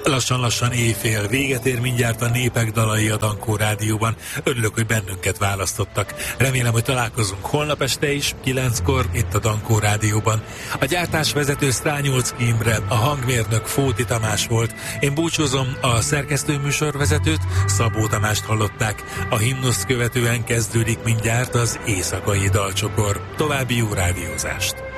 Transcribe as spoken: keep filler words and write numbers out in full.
Lassan-lassan éjfél, véget ér mindjárt a Népek dalai a Dankó Rádióban. Örülök, hogy bennünket választottak. Remélem, hogy találkozunk holnap este is, kilenckor itt a Dankó Rádióban. A gyártásvezető Strányolczky Imre, a hangmérnök Fóti Tamás volt. Én búcsúzom, a szerkesztő műsorvezetőt, Szabó Tamást hallották. A himnuszt követően kezdődik mindjárt az éjszakai dalcsokor. További jó rádiózást!